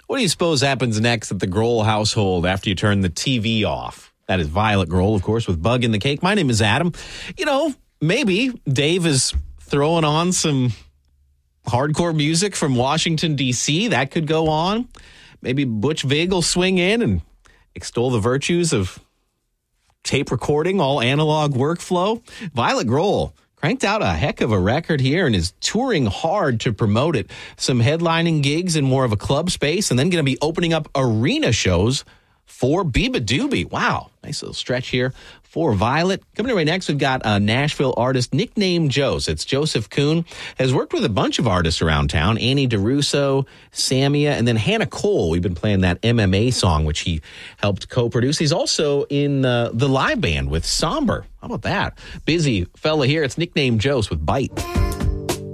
What do you suppose happens next at the Grohl household after you turn the TV off? That is Violet Grohl, of course, with Bug in the Cake. My name is Adam. Maybe Dave is throwing on some hardcore music from Washington, D.C. That could go on. Maybe Butch Vig will swing in and extol the virtues of tape recording, all analog workflow. Violet Grohl cranked out a heck of a record here and is touring hard to promote it. Some headlining gigs in more of a club space, and then going to be opening up arena shows for Beabadoobee. Wow, nice little stretch here for Violet. Coming in right next, we've got a Nashville artist, nicknamed Jose. It's Joseph Kuhn. Has worked with a bunch of artists around town. Annie DeRusso, Samia, and then Hannah Cole. We've been playing that MMA song, which he helped co-produce. He's also in the live band with Somber. How about that? Busy fella here. It's nicknamed Jose with Bite.